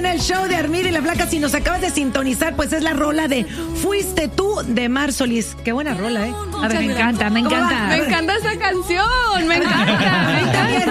el show de Armida y la Flaca. Si nos acabas de sintonizar, pues es la rola de Fuiste Tú de Mar Solís. Qué buena rola, ¿eh? A ver, me encanta. Me encanta esa canción, me encanta.